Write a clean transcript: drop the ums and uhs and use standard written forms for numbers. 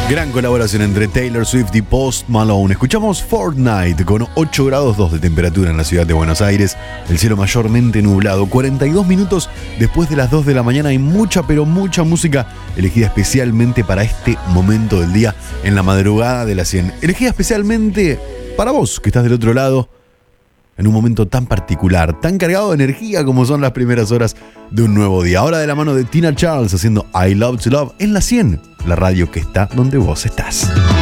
Gran colaboración entre Taylor Swift y Post Malone. Escuchamos Fortnite con 8 grados 2 de temperatura en la ciudad de Buenos Aires. El cielo mayormente nublado. 42 minutos después de las 2 de la mañana. Hay mucha, pero mucha música elegida especialmente para este momento del día en la madrugada de la 100. Elegida especialmente para vos que estás del otro lado en un momento tan particular, tan cargado de energía como son las primeras horas de un nuevo día. Ahora de la mano de Tina Charles haciendo I Love to Love en la 100, la radio que está donde vos estás.